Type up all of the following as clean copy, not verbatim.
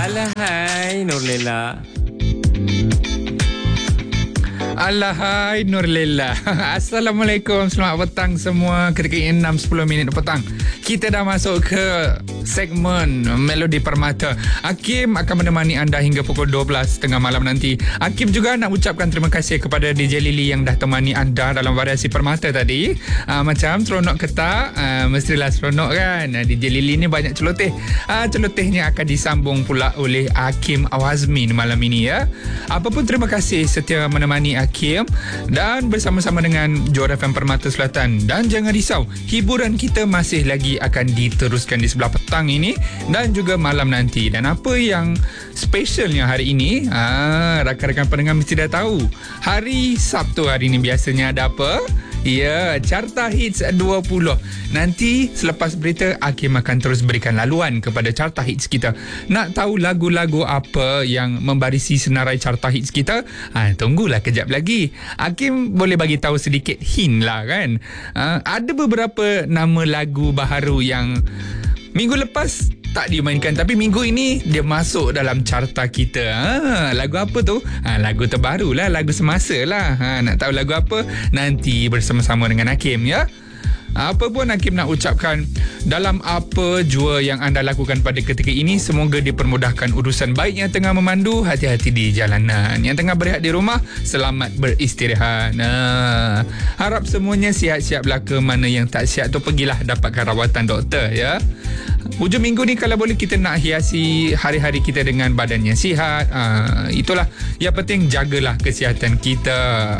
Alahai Nurlela. Alahai Nurlela. Assalamualaikum. Selamat petang semua. Ketika 6.10 minit petang, kita dah masuk ke segmen Melodi Permata. Hakim akan menemani anda hingga pukul 12 tengah malam nanti. Hakim juga nak ucapkan terima kasih kepada DJ Lily yang dah temani anda dalam variasi Permata tadi. Macam seronok ke tak? Mestilah seronok kan? DJ Lily ni banyak celoteh. Celotehnya akan disambung pula oleh Hakim Awazmi malam ini ya. Apapun terima kasih setia menemani Hakim dan bersama-sama dengan Johor FM Permata Selatan. Dan jangan risau, hiburan kita masih lagi akan diteruskan di sebelah petang ini dan juga malam nanti. Dan apa yang specialnya hari ini, rakan-rakan pendengar mesti dah tahu. Hari Sabtu hari ini biasanya ada apa? Ya, Carta Hits 20. Nanti selepas berita, Hakim akan terus berikan laluan kepada Carta Hits kita. Nak tahu lagu-lagu apa yang membarisi senarai Carta Hits kita? Tunggulah kejap lagi. Hakim boleh bagi tahu sedikit hint lah kan. Ada beberapa nama lagu baharu yang minggu lepas tak dimainkan, tapi minggu ini dia masuk dalam carta kita. Lagu apa tu? Lagu terbaru lah, lagu semasa lah. Nak tahu lagu apa? Nanti bersama-sama dengan Hakim ya. Apa pun Hakim nak ucapkan, dalam apa jua yang anda lakukan pada ketika ini, semoga dipermudahkan urusan, baik yang tengah memandu, hati-hati di jalanan, yang tengah berehat di rumah, selamat beristirahat. Harap semuanya sihat-sihat belaka. Mana yang tak sihat tu pergilah dapatkan rawatan doktor ya. Hujung minggu ni kalau boleh kita nak hiasi hari-hari kita dengan badan yang sihat. Itulah yang penting, jagalah kesihatan kita.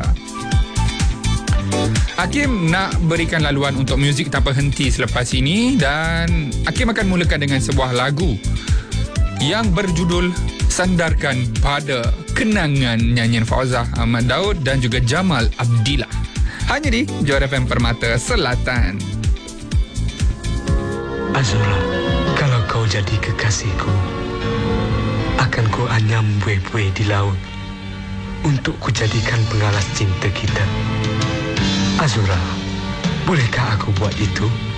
Hakim nak berikan laluan untuk muzik tanpa henti selepas ini, dan Hakim akan mulakan dengan sebuah lagu yang berjudul Sandarkan Pada Kenangan, nyanyian Fauzah Ahmad Daud dan juga Jamal Abdillah. Hanya di Johor FM Permata Selatan. Azura, kalau kau jadi kekasihku, akan ku anyam buih-buih di laut untuk ku jadikan pengalas cinta kita. Azura, bolehkah aku buat itu?